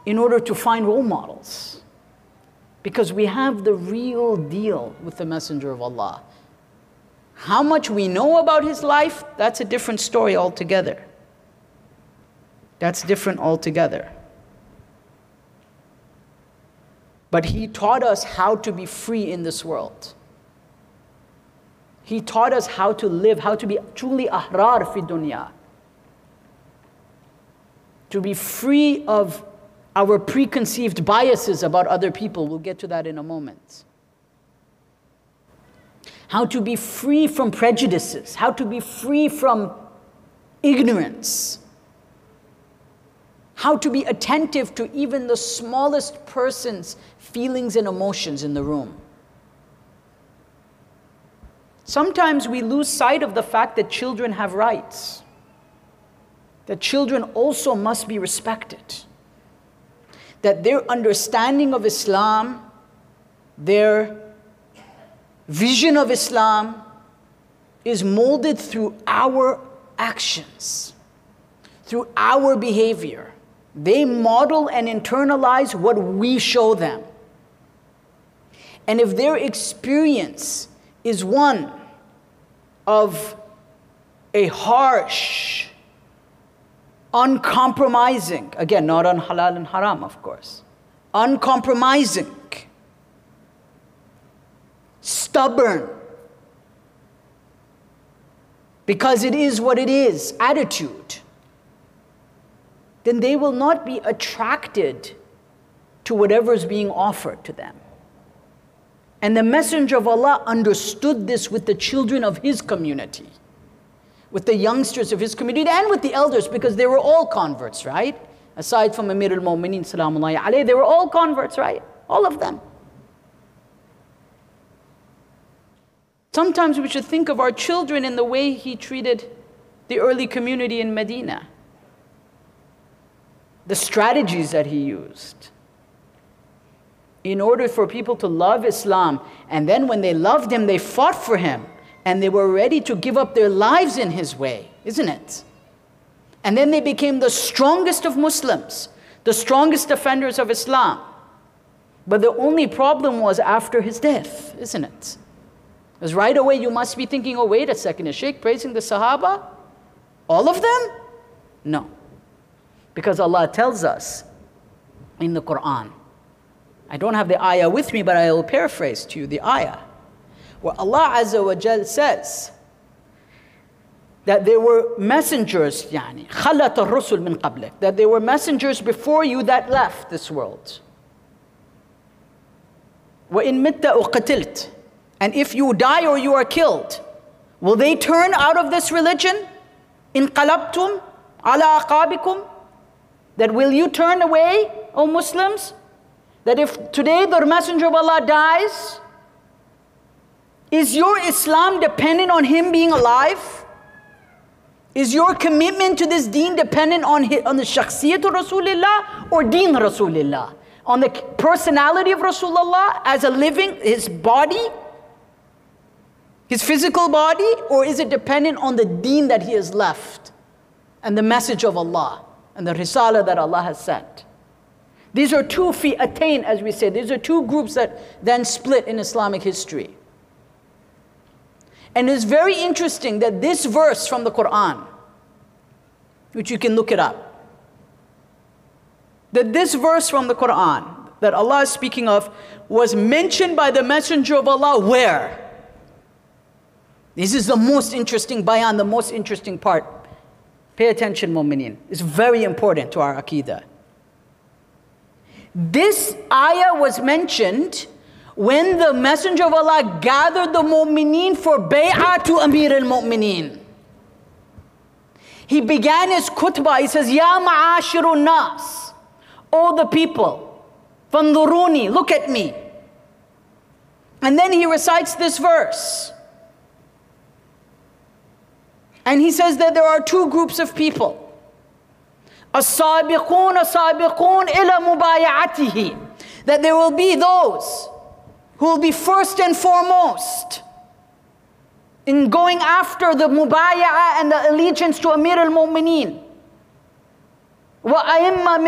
in order to find role models. Because we have the real deal with the Messenger of Allah. How much we know about his life, that's a different story altogether. That's different altogether. But he taught us how to be free in this world. He taught us how to live, how to be truly ahrar fi dunya. To be free of our preconceived biases about other people. We'll get to that in a moment. How to be free from prejudices. How to be free from ignorance. How to be attentive to even the smallest person's feelings and emotions in the room. Sometimes we lose sight of the fact that children have rights. That children also must be respected. That their understanding of Islam, their vision of Islam is molded through our actions, through our behavior. They model and internalize what we show them. And if their experience is one of a harsh, uncompromising, again, not on halal and haram, of course, uncompromising, stubborn, because it is what it is, attitude, then they will not be attracted to whatever is being offered to them. And the Messenger of Allah understood this with the children of his community, with the youngsters of his community, and with the elders, because they were all converts, right? Aside from Amir al-Mu'mineen, salamullahi alayhi, they were all converts, right? All of them. Sometimes we should think of our children in the way he treated the early community in Medina. The strategies that he used in order for people to love Islam. And then when they loved him, they fought for him. And they were ready to give up their lives in his way, isn't it? And then they became the strongest of Muslims, the strongest defenders of Islam. But the only problem was after his death, isn't it? Because right away you must be thinking, oh, wait a second, is Shaykh praising the Sahaba? All of them? No. Because Allah tells us in the Quran, I don't have the ayah with me, but I will paraphrase to you the ayah, where Allah Azza wa Jal says that there were messengers, خَلَّتَ الرُّسُلْ مِنْ قَبْلِكَ, that there were messengers before you that left this world. وَإِن مِتَّ أُقْتِلْتَ, and if you die or you are killed, will they turn out of this religion? انقلبتم على أعقابكم, that will you turn away, O Muslims? That if today the Messenger of Allah dies, is your Islam dependent on him being alive? Is your commitment to this deen dependent on the shakhsiyat of Rasulullah or deen Rasulullah? On the personality of Rasulullah as a living, his body, his physical body, or is it dependent on the deen that he has left and the message of Allah and the risalah that Allah has sent? These are two fi'atain, as we say. These are two groups that then split in Islamic history. And it's very interesting that this verse from the Quran, which you can look it up, that this verse from the Quran that Allah is speaking of was mentioned by the Messenger of Allah where? This is the most interesting bayan, the most interesting part. Pay attention, mu'mineen. It's very important to our aqidah. This ayah was mentioned when the Messenger of Allah gathered the mu'mineen for bay'ah to Amir al-Mu'mineen. He began his khutbah, he says, Ya ma'ashirun nas, all the people, fanduruni, look at me. And then he recites this verse. And he says that there are two groups of people. As-sabiqun, as-sabiqun ila mubaya'atihi. That there will be those who will be first and foremost in going after the mubaya'ah and the allegiance to Amir al-Mu'mineen. Wa a'imma